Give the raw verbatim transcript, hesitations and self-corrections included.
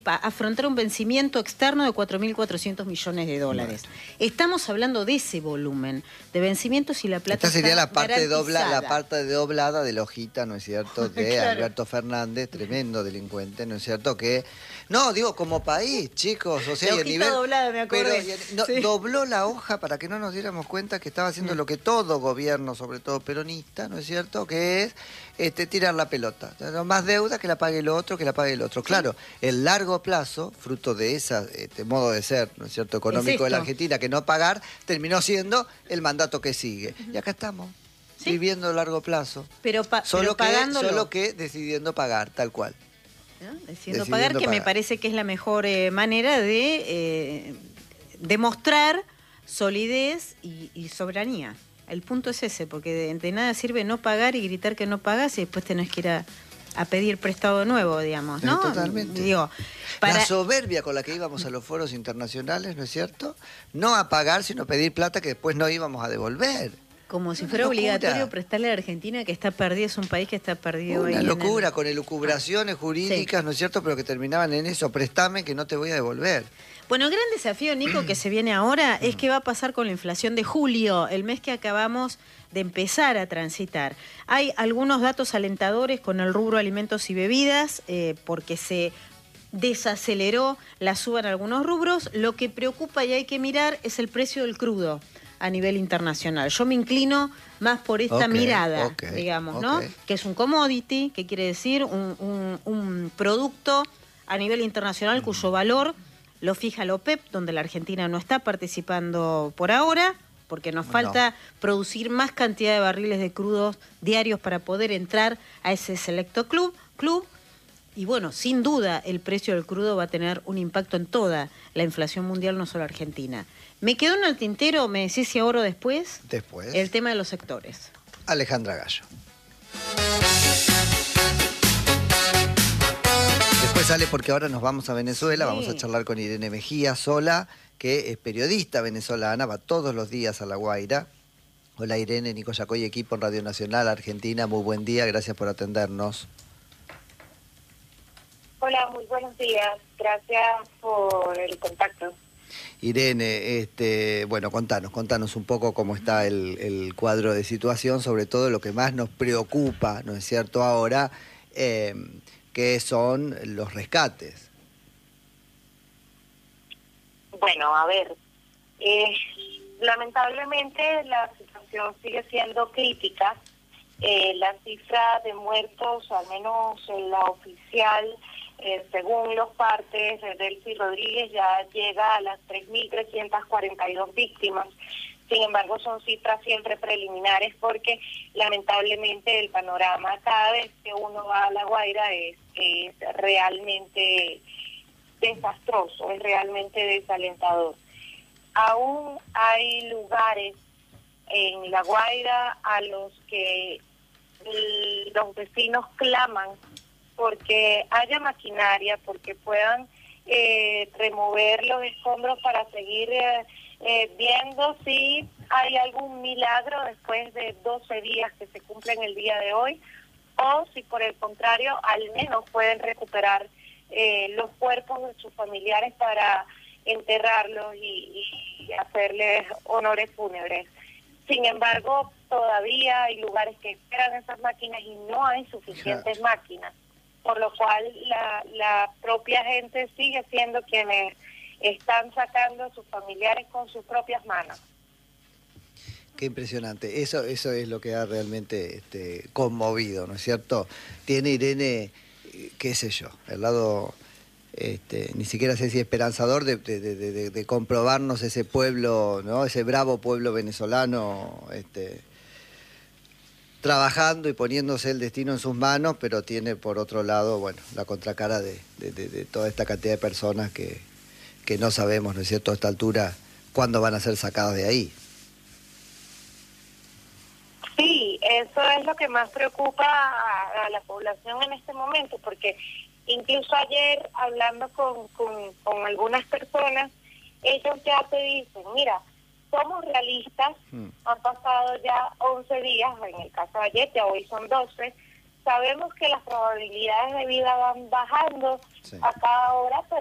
afrontar un vencimiento externo de cuatro mil cuatrocientos millones de dólares. Bueno. Estamos hablando de ese volumen de vencimientos y la plata Esta sería está la parte dobla, la garantizada. parte doblada de la hojita, ¿no es cierto?, de Claro. Alberto Fernández, tremendo delincuente, ¿no es cierto?, que... No, digo, como país, chicos, o sea, la y a hojita nivel... doblada, me acordé. Pero no, sí. dobló la hoja para que no nos diéramos cuenta que estaba haciendo sí. lo que todo gobierno, sobre todo peronista, ¿no es cierto?, que es este, tirar la pelota. Más deuda, que la pague el otro, que la pague el otro. Sí. Claro, el largo plazo, fruto de ese este, modo de ser, ¿no es cierto?, económico de la Argentina, que no pagar, terminó siendo el mandato que sigue. Uh-huh. Y acá estamos, ¿sí? viviendo a largo plazo. Pero, pa solo, pero que, solo que decidiendo pagar, tal cual. ¿No? Decidiendo, decidiendo pagar, que pagar. Me parece que es la mejor eh, manera de eh, demostrar solidez y, y soberanía. El punto es ese, porque de, de nada sirve no pagar y gritar que no pagas y después tenés que ir a, a pedir prestado nuevo, digamos, ¿no? Totalmente. Digo, para... La soberbia con la que íbamos a los foros internacionales, ¿no es cierto? No a pagar, sino a pedir plata que después no íbamos a devolver. Como si fuera obligatorio prestarle a Argentina, que está perdida, es un país que está perdido. Una ahí locura, el... con elucubraciones jurídicas, sí. ¿no es cierto? Pero que terminaban en eso, préstame que no te voy a devolver. Bueno, el gran desafío, Nico, que se viene ahora es qué va a pasar con la inflación de julio, el mes que acabamos de empezar a transitar. Hay algunos datos alentadores con el rubro alimentos y bebidas, eh, porque se desaceleró la suba en algunos rubros. Lo que preocupa y hay que mirar es el precio del crudo a nivel internacional. Yo me inclino más por esta okay, mirada, okay, digamos, okay. ¿no? Que es un commodity, que quiere decir un, un, un producto a nivel internacional mm. cuyo valor lo fija la OPEP, donde la Argentina no está participando por ahora, porque nos bueno. falta producir más cantidad de barriles de crudos diarios para poder entrar a ese selecto club, club. Y bueno, sin duda el precio del crudo va a tener un impacto en toda la inflación mundial, no solo Argentina. Me quedó en el tintero, me decís si ahora o después, después, el tema de los sectores. Alejandra Gallo. Después sale porque ahora nos vamos a Venezuela, sí. vamos a charlar con Irene Mejía Sola, que es periodista venezolana, va todos los días a La Guaira. Hola Irene, Nico Yacoy, equipo en Radio Nacional Argentina, muy buen día, gracias por atendernos. Hola, muy buenos días. Gracias por el contacto. Irene, este, bueno, contanos, contanos un poco cómo está el, el cuadro de situación, sobre todo lo que más nos preocupa, ¿no es cierto?, ahora, eh, que son los rescates. Bueno, a ver, eh, lamentablemente la situación sigue siendo crítica. Eh, la cifra de muertos, al menos la oficial, Eh, según los partes de Delcy Rodríguez, ya llega a las tres mil trescientas cuarenta y dos víctimas. Sin embargo, son cifras siempre preliminares porque lamentablemente el panorama cada vez que uno va a La Guaira es, es realmente desastroso, es realmente desalentador. Aún hay lugares en La Guaira a los que los vecinos claman porque haya maquinaria, porque puedan eh, remover los escombros para seguir eh, eh, viendo si hay algún milagro después de doce días que se cumplen el día de hoy, o si por el contrario al menos pueden recuperar eh, los cuerpos de sus familiares para enterrarlos y, y hacerles honores fúnebres. Sin embargo, todavía hay lugares que esperan esas máquinas y no hay suficientes claro. máquinas. Por lo cual la, la propia gente sigue siendo quienes están sacando a sus familiares con sus propias manos. Qué impresionante. Eso eso es lo que ha realmente este, conmovido, ¿no es cierto? Tiene Irene, qué sé yo, el lado, este, ni siquiera sé si esperanzador de, de, de, de, de comprobarnos ese pueblo, ¿no? Ese bravo pueblo venezolano, este, trabajando y poniéndose el destino en sus manos, pero tiene por otro lado, bueno, la contracara de, de, de, de toda esta cantidad de personas que, que no sabemos, ¿no es cierto?, a esta altura, cuándo van a ser sacadas de ahí. Sí, eso es lo que más preocupa a, a la población en este momento, porque incluso ayer, hablando con, con, con algunas personas, ellos ya te dicen, mira, somos realistas, hmm. han pasado ya once días, en el caso de ayer, ya hoy son doce, sabemos que las probabilidades de vida van bajando Sí. a cada hora, pero